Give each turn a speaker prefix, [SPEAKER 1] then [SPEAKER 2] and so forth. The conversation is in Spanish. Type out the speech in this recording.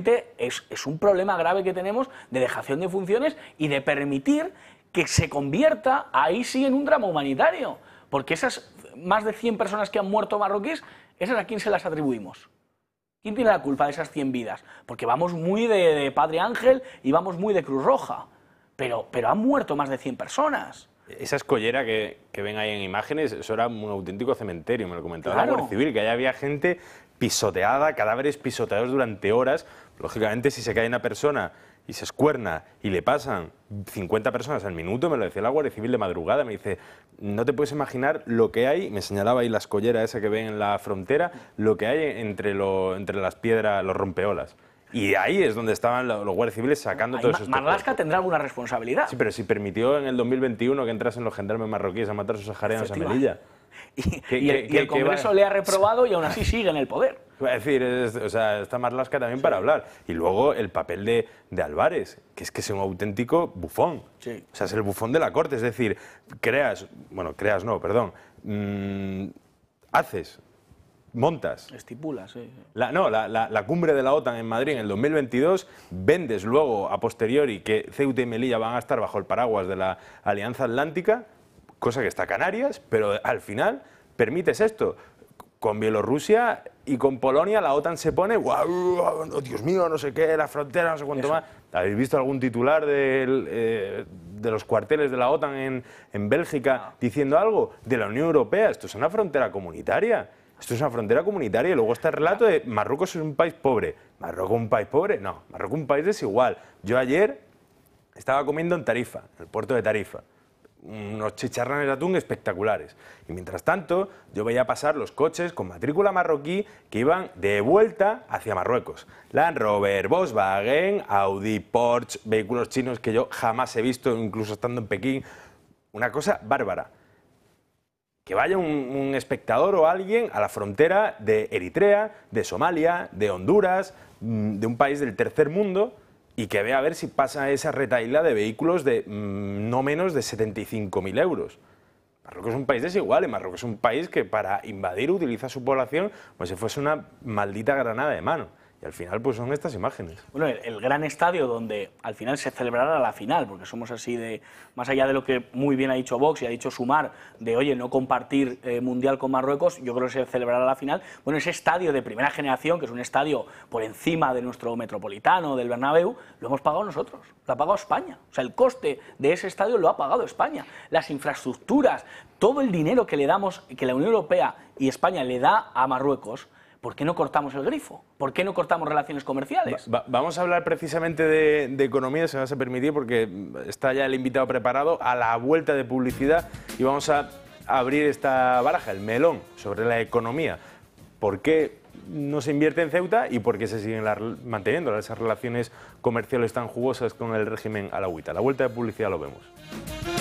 [SPEAKER 1] realmente es un problema grave que tenemos de dejación de funciones y de permitir que se convierta ahí sí en un drama humanitario. Porque esas más de 100 personas que han muerto marroquíes, ¿esas a quién se las atribuimos? ¿Quién tiene la culpa de esas 100 vidas? Porque vamos muy de Padre Ángel y vamos muy de Cruz Roja. Pero han muerto más de 100 personas.
[SPEAKER 2] Esa escollera que ven ahí en imágenes, eso era un auténtico cementerio, me lo comentaba
[SPEAKER 1] Claro.
[SPEAKER 2] la Guardia Civil, que allá había gente pisoteada, cadáveres pisoteados durante horas. Lógicamente, si se cae una persona y se escuerna y le pasan 50 personas al minuto, me lo decía la Guardia Civil de madrugada, me dice, no te puedes imaginar lo que hay, me señalaba ahí la escollera esa que ven en la frontera, lo que hay entre las piedras, los rompeolas. Y ahí es donde estaban los guardias civiles sacando todos esos
[SPEAKER 1] Marlaska tendrá alguna responsabilidad.
[SPEAKER 2] Sí, pero si permitió en el 2021 que entrasen los gendarmes marroquíes a matar a sus saharianos a Melilla.
[SPEAKER 1] Y el Congreso le ha reprobado y aún así sigue en el poder.
[SPEAKER 2] Es decir, o sea, está Marlaska también para hablar. Y luego el papel de Álvarez, que es un auténtico bufón.
[SPEAKER 1] Sí.
[SPEAKER 2] O sea, es el bufón de la corte. Es decir, montas.
[SPEAKER 1] Estipulas, sí.
[SPEAKER 2] La cumbre de la OTAN en Madrid en el 2022, vendes luego a posteriori que Ceuta y Melilla van a estar bajo el paraguas de la Alianza Atlántica, cosa que está Canarias, pero al final permites esto. Con Bielorrusia y con Polonia la OTAN se pone, ¡guau! Dios mío, no sé qué, la frontera, no sé cuánto más. ¿Habéis visto algún titular de los cuarteles de la OTAN en Bélgica diciendo algo? De la Unión Europea, esto es una frontera comunitaria. Esto es una frontera comunitaria y luego está el relato de Marruecos es un país pobre. ¿Marruecos es un país pobre? No, Marruecos es un país desigual. Yo ayer estaba comiendo en Tarifa, en el puerto de Tarifa, unos chicharrones de atún espectaculares. Y mientras tanto, yo veía pasar los coches con matrícula marroquí que iban de vuelta hacia Marruecos. Land Rover, Volkswagen, Audi, Porsche, vehículos chinos que yo jamás he visto, incluso estando en Pekín. Una cosa bárbara. Que vaya un espectador o alguien a la frontera de Eritrea, de Somalia, de Honduras, de un país del tercer mundo y que vea a ver si pasa esa retahíla de vehículos de no menos de 75.000 euros. Marruecos es un país desigual y Marruecos es un país que para invadir utiliza su población como si fuese una maldita granada de mano. Y al final pues son estas imágenes.
[SPEAKER 1] Bueno, el gran estadio donde al final se celebrará la final, porque somos así de, más allá de lo que muy bien ha dicho Vox y ha dicho Sumar, de oye, no compartir mundial con Marruecos, yo creo que se celebrará la final. Bueno, ese estadio de primera generación, que es un estadio por encima de nuestro Metropolitano, del Bernabéu, lo hemos pagado nosotros, lo ha pagado España. O sea, el coste de ese estadio lo ha pagado España. Las infraestructuras, todo el dinero que le damos, que la Unión Europea y España le da a Marruecos, ¿por qué no cortamos el grifo? ¿Por qué no cortamos relaciones comerciales?
[SPEAKER 2] Vamos a hablar precisamente de economía, si me vas a permitir, porque está ya el invitado preparado a la vuelta de publicidad y vamos a abrir esta baraja, el melón, sobre la economía. ¿Por qué no se invierte en Ceuta y por qué se siguen manteniendo esas relaciones comerciales tan jugosas con el régimen alauita? A la vuelta de publicidad lo vemos.